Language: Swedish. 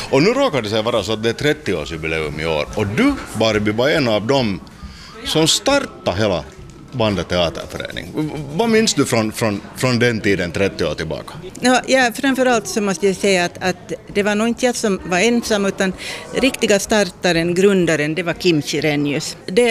Och nu råkar det sig vara så att det är 30-årsjubileum i år. Och du, Barbie, var en av dem som startade hela Bandet teaterförening. Vad minns du från den tiden 30 år tillbaka? Ja, framförallt så måste jag säga att det var nog inte jag som var ensam, utan riktiga startaren, grundaren, det var Kim Chirenius.